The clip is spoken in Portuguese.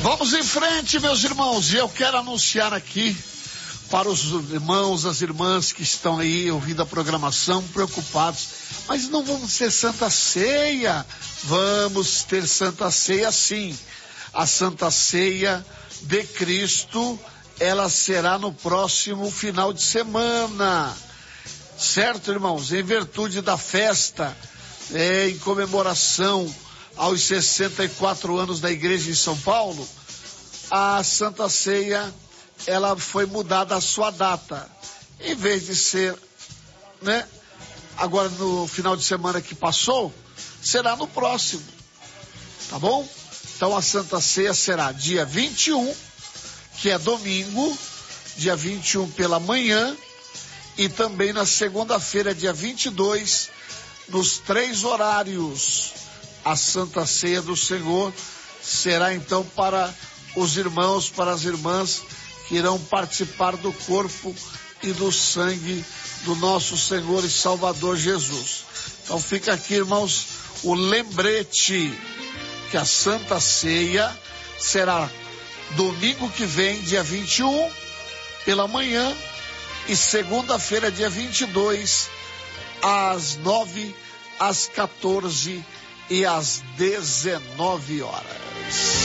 Vamos em frente, meus irmãos, e eu quero anunciar aqui para os irmãos, as irmãs que estão aí ouvindo a programação, preocupados, mas não vamos ter Santa Ceia? Vamos ter Santa Ceia sim. A Santa Ceia de Cristo, ela será no próximo final de semana, certo, irmãos? Em virtude da festa, em comemoração aos 64 anos da igreja em São Paulo, a Santa Ceia, ela foi mudada a sua data. Em vez de ser, agora no final de semana que passou, será no próximo, tá bom? Então a Santa Ceia será dia 21, que é domingo, dia 21 pela manhã, e também na segunda-feira, dia 22, nos 3 horários. A Santa Ceia do Senhor será então para os irmãos, para as irmãs que irão participar do corpo e do sangue do nosso Senhor e Salvador Jesus. Então fica aqui, irmãos, o lembrete que a Santa Ceia será domingo que vem, dia 21, pela manhã, e segunda-feira, dia 22, às 9, às 14 e às 19 horas.